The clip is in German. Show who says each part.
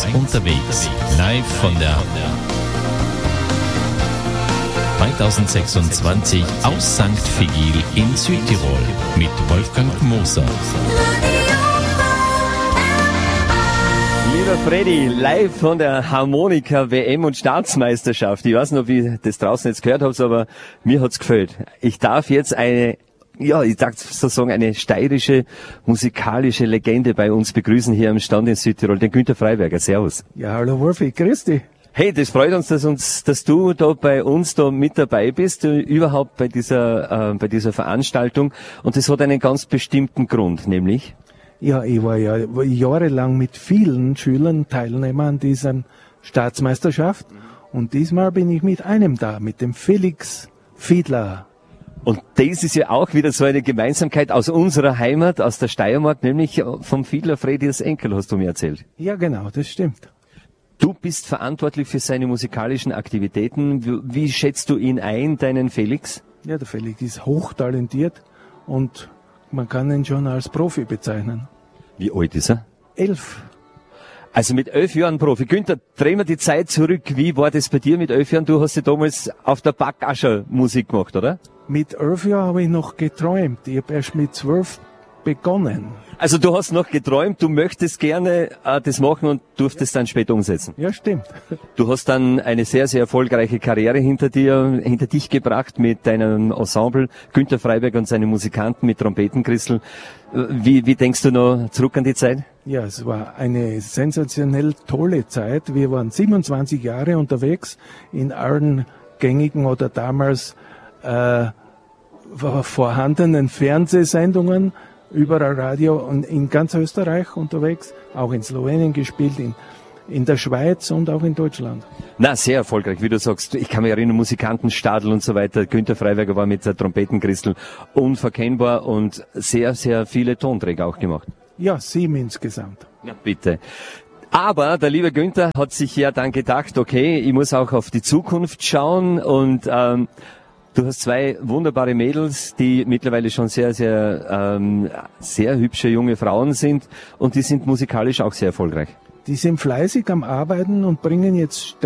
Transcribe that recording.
Speaker 1: 1 unterwegs, live von der 2026 aus St. Vigil in Südtirol mit Wolfgang Moser.
Speaker 2: Lieber Freddy, live von der Harmonika WM und Staatsmeisterschaft. Ich weiß nicht, ob ihr das draußen jetzt gehört habt, aber mir hat's gefällt. Ich darf jetzt eine steirische musikalische Legende bei uns begrüßen hier am Stand in Südtirol, den Günther Freiberger. Servus.
Speaker 3: Ja, hallo Wolfi, grüß dich.
Speaker 2: Hey, das freut uns, dass du da bei uns da mit dabei bist, überhaupt bei dieser Veranstaltung. Und das hat einen ganz bestimmten Grund, nämlich?
Speaker 3: Ja, ich war ja jahrelang mit vielen Schülern Teilnehmer an dieser Staatsmeisterschaft. Und diesmal bin ich mit einem da, mit dem Felix Fiedler.
Speaker 2: Und das ist ja auch wieder so eine Gemeinsamkeit aus unserer Heimat, aus der Steiermark, nämlich vom Fiedler Fredis Enkel, hast du mir erzählt.
Speaker 3: Ja, genau, das stimmt.
Speaker 2: Du bist verantwortlich für seine musikalischen Aktivitäten. Wie schätzt du ihn ein, deinen Felix?
Speaker 3: Ja, der Felix ist hochtalentiert und man kann ihn schon als Profi bezeichnen.
Speaker 2: Wie alt ist er?
Speaker 3: 11.
Speaker 2: Also mit 11 Jahren Profi. Günther, drehen wir die Zeit zurück. Wie war das bei dir mit 11 Jahren? Du hast ja damals auf der Backascher Musik gemacht, oder?
Speaker 3: Mit 11 Jahren habe ich noch geträumt. Ich habe erst mit 12 begonnen.
Speaker 2: Also du hast noch geträumt, du möchtest gerne das machen und durftest dann später umsetzen.
Speaker 3: Ja, stimmt.
Speaker 2: Du hast dann eine sehr, sehr erfolgreiche Karriere hinter dich gebracht mit deinem Ensemble Günther Freiberger und seine Musikanten mit Trompetenkristel. Wie denkst du noch zurück an die Zeit?
Speaker 3: Ja, es war eine sensationell tolle Zeit. Wir waren 27 Jahre unterwegs in allen gängigen oder damals vorhandenen Fernsehsendungen, überall Radio und in ganz Österreich unterwegs, auch in Slowenien gespielt, in der Schweiz und auch in Deutschland.
Speaker 2: Na, sehr erfolgreich, wie du sagst. Ich kann mich erinnern, Musikantenstadel und so weiter. Günther Freiberger war mit der Trompetenkristel unverkennbar und sehr, sehr viele Tonträger auch gemacht.
Speaker 3: Ja, 7 insgesamt.
Speaker 2: Ja, bitte. Aber der liebe Günther hat sich ja dann gedacht, okay, ich muss auch auf die Zukunft schauen und du hast 2 wunderbare Mädels, die mittlerweile schon sehr, sehr, sehr hübsche junge Frauen sind und die sind musikalisch auch sehr erfolgreich.
Speaker 3: Die sind fleißig am Arbeiten und bringen jetzt